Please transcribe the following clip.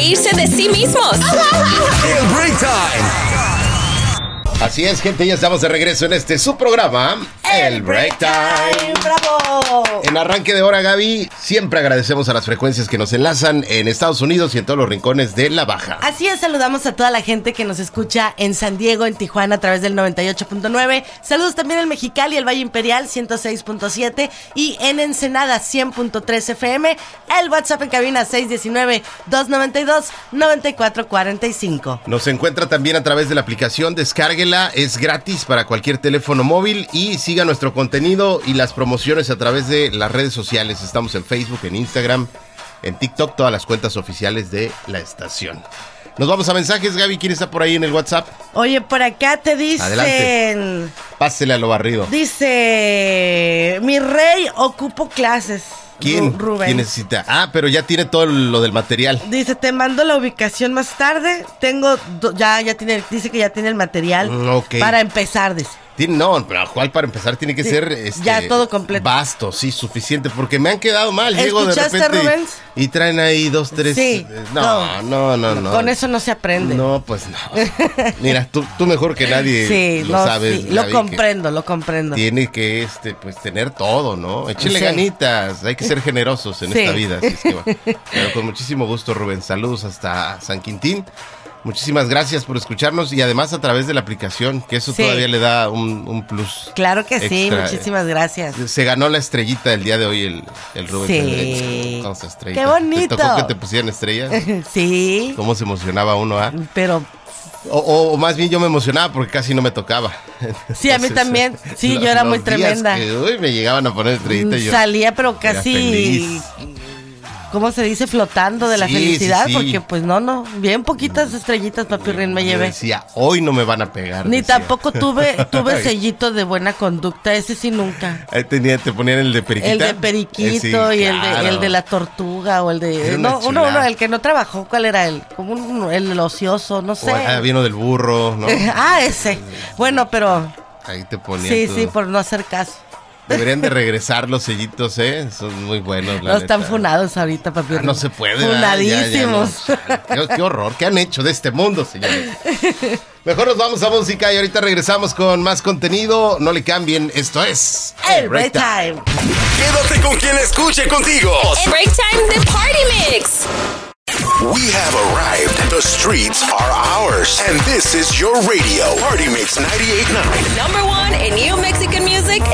reírse de sí mismos. El Break Time. Así es, gente, ya estamos de regreso en su programa, El Break Time. ¡Bravo! En arranque de hora, Gaby, siempre agradecemos a las frecuencias que nos enlazan en Estados Unidos y en todos los rincones de la Baja. Así es, saludamos a toda la gente que nos escucha en San Diego, en Tijuana a través del 98.9. Saludos también en Mexicali, el Valle Imperial 106.7 y en Ensenada 100.3 FM. El WhatsApp en cabina 619-292-9445. Nos encuentra también a través de la aplicación, descárguela, es gratis para cualquier teléfono móvil y siga nuestro contenido y las promociones a través de las redes sociales. Estamos en Facebook, en Instagram, en TikTok, todas las cuentas oficiales de la estación. Nos vamos a mensajes, Gaby, ¿quién está por ahí en el WhatsApp? Oye, por acá te dicen... Adelante. Pásele a lo barrido. Dice, mi rey, ocupo clases. ¿Quién? Rubén. ¿Quién necesita? Ah, pero ya tiene todo lo del material. Dice, te mando la ubicación más tarde. Tengo, ya tiene, dice que ya tiene el material ok. para empezar, dice. No, pero ¿cuál para empezar? Tiene que ser ya todo completo. Vasto, sí, suficiente, porque me han quedado mal. Llego de repente Rubens? Y traen ahí 2, 3. Sí. No. Con eso no se aprende. No, pues no. Mira, tú mejor que nadie sabes. Sí, lo comprendo. Tiene que pues tener todo, ¿no? Échele ganitas, hay que ser generosos en esta vida. Así es que, pero con muchísimo gusto, Rubén. Saludos hasta San Quintín. Muchísimas gracias por escucharnos y además a través de la aplicación, que eso todavía le da un plus. Claro que extra. Sí, muchísimas gracias. Se ganó la estrellita del día de hoy el Rubén. Sí. Estrellita. ¡Qué bonito! ¿Te tocó que te pusieran estrellas? Sí. ¿Cómo se emocionaba uno, ah? Pero... O más bien yo me emocionaba porque casi no me tocaba. Sí, a mí también. Sí, yo era muy tremenda. Me llegaban a poner estrellitas. Salía, pero casi... ¿Cómo se dice? Flotando de la felicidad, porque pues no, bien poquitas estrellitas, papirrín, me llevé. Decía, hoy no me van a pegar. Ni tampoco tuve sellito de buena conducta, ese sí nunca. Ahí te ponían el de periquita. El de periquito y el de la tortuga o el de... No, uno, el que no trabajó, ¿cuál era él? Como el ocioso, no sé. Vino del burro, ¿no? Ese. Bueno, pero... Ahí te ponían Sí, por no hacer caso. Deberían de regresar los sellitos, son muy buenos. No están funados ahorita, papi. No se puede. Funadísimos. Qué horror, ¿qué han hecho de este mundo, señores? Mejor nos vamos a música y ahorita regresamos con más contenido. No le cambien, esto es El Break Time. Quédate con quien escuche contigo. El Break Time de Party Mix. We have arrived. The streets are ours. And this is your radio. Party Mix 98.9. #1 in new Mexican music